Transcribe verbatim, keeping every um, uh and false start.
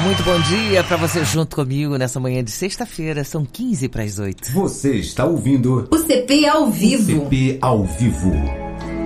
Muito bom dia para você junto comigo nessa manhã de sexta-feira. São quinze para as oito. Você está ouvindo o C P ao vivo. O C P ao vivo.